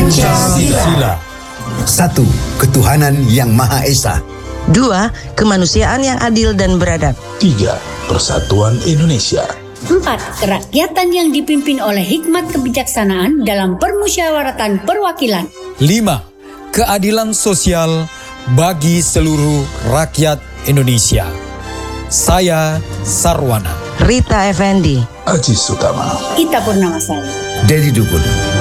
Pancasila. 1. Ketuhanan Yang Maha Esa. 2. Kemanusiaan yang adil dan beradab. 3. Persatuan Indonesia. 4. Kerakyatan yang dipimpin oleh hikmat kebijaksanaan dalam permusyawaratan perwakilan. 5. Keadilan sosial bagi seluruh rakyat Indonesia. Saya Sarwana. Rita Effendi. Aziz Utama. Ita Purnamasari. Dedi Dukun.